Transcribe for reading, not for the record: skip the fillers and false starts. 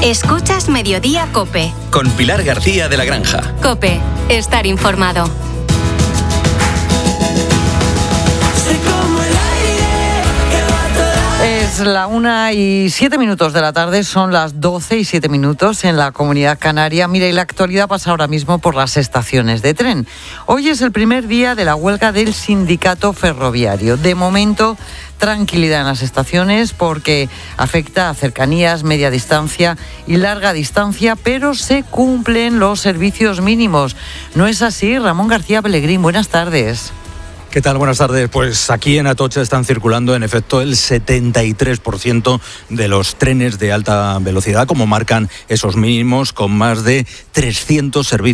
Escuchas Mediodía COPE. Con Pilar García de la Granja. COPE. Estar informado. Es la 1:07 de la tarde, son las 12:07 en la Comunidad Canaria. Mira, y la actualidad pasa ahora mismo por las estaciones de tren. Hoy es el primer día de la huelga del sindicato ferroviario. De momento, tranquilidad en las estaciones porque afecta a cercanías, media distancia y larga distancia, pero se cumplen los servicios mínimos. ¿No es así? Ramón García Pellegrín, buenas tardes. ¿Qué tal? Buenas tardes. Pues aquí en Atocha están circulando en efecto el 73% de los trenes de alta velocidad, como marcan esos mínimos, con más de 300 servicios